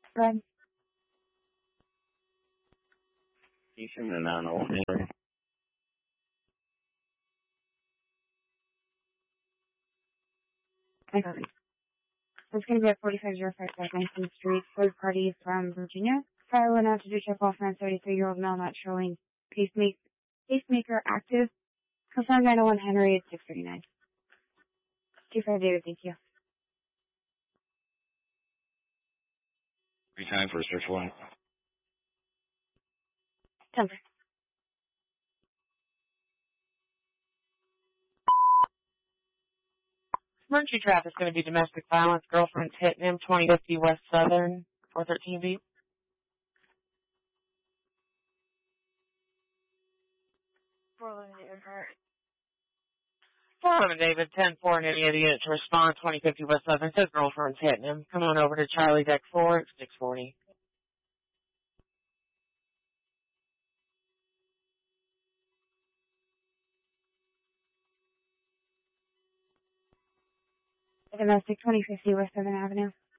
Red. He's in the 901. I got it. It's going to be at 4505 South 19th Street. Third party from Virginia. Fire went out to do check off on 33-year-old male not showing pacemaker active. Confirmed 901 Henry at 639. 25 David, thank you. Be time for a search warrant. 10. Emergency traffic is going to be domestic violence. Girlfriend's hitting him. 2050 West Southern. 413 beat. 411 David. 10-4 and any idiot to respond. 2050 West Southern. Says girlfriend's hitting him. Come on over to Charlie Deck 4 at 640. Domestic 2050 West 7th Avenue.